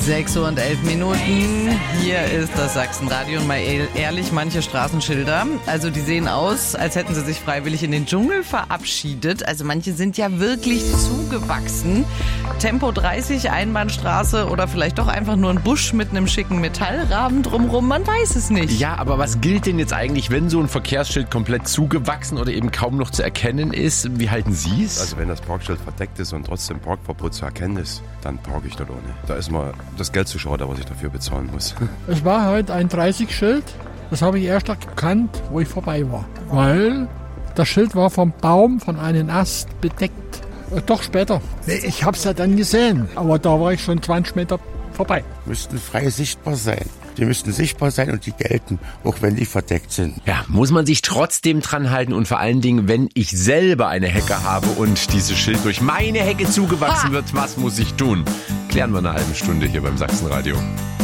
6:11 Uhr. Hier ist das Sachsenradio und mal ehrlich, manche Straßenschilder, also die sehen aus, als hätten sie sich freiwillig in den Dschungel verabschiedet. Also manche sind ja wirklich zugewachsen. Tempo 30, Einbahnstraße oder vielleicht doch einfach nur ein Busch mit einem schicken Metallrahmen drumrum, man weiß es nicht. Ja, aber was gilt denn jetzt eigentlich, wenn so ein Verkehrsschild komplett zugewachsen oder eben kaum noch zu erkennen ist? Wie halten Sie es? Also wenn das Parkschild verdeckt ist und trotzdem Parkverbot zu erkennen ist, dann parke ich dort ohne. Da ist mal das Geld zu schade, was ich dafür bezahlen muss. Es war heute ein 30-Schild. Das habe ich erst erkannt, wo ich vorbei war. Weil das Schild war vom Baum, von einem Ast bedeckt. Doch später. Ich habe es ja dann gesehen, aber da war ich schon 20 Meter vorbei. Müssten frei sichtbar sein. Die müssten sichtbar sein und die gelten, auch wenn die verdeckt sind. Ja, muss man sich trotzdem dran halten und vor allen Dingen, wenn ich selber eine Hecke habe und dieses Schild durch meine Hecke zugewachsen wird, was muss ich tun? Klären wir in einer halben Stunde hier beim Sachsenradio.